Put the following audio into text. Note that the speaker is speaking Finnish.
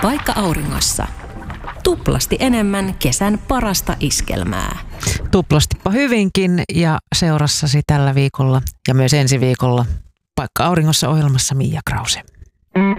Paikka Auringossa. Tuplasti enemmän kesän parasta iskelmää. Tuplastipa hyvinkin ja seurassasi tällä viikolla ja myös ensi viikolla Paikka Auringossa -ohjelmassa Mia Krause.